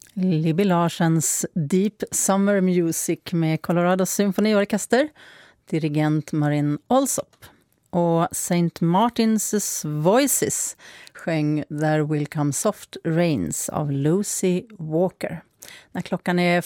Libby Larsens Deep Summer Music med Colorado Symfoniorkester, dirigent Marin Alsop. Och St. Martin's Voices sjöng There Will Come Soft Rains av Lucy Walker. När klockan är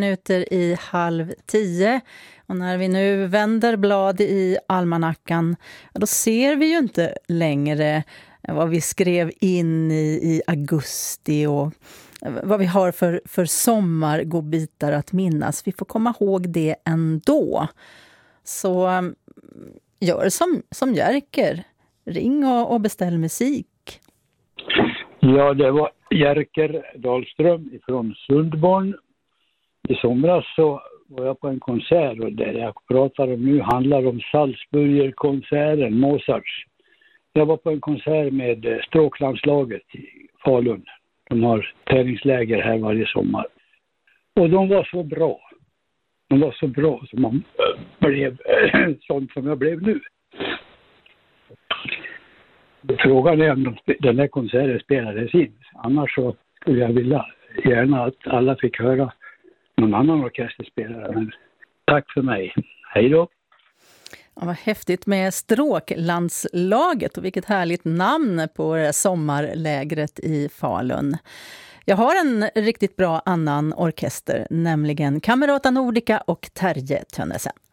9:05 och när vi nu vänder blad i almanackan, då ser vi ju inte längre vad vi skrev in i augusti och vad vi har för sommargodbitar att minnas. Vi får komma ihåg det ändå. Så gör som Jerker. Ring och beställ musik. Ja, det var Jerker Dahlström från Sundborn. I somras så var jag på en konsert och det jag pratar om nu handlar om Salzburgerkonserten, Mozarts. Jag var på en konsert med stråklandslaget i Falun. De har träningsläger här varje sommar. Och de var så bra. De var så bra som man blev sånt som jag blev nu. Frågan är om den här konserten spelades in. Annars så skulle jag vilja gärna att alla fick höra någon annan orkesterspelare. Men tack för mig. Hej då! Ja, vad häftigt med stråklandslaget och vilket härligt namn på sommarlägret i Falun. Jag har en riktigt bra annan orkester, nämligen Camerata Nordica och Terje Tönnesen.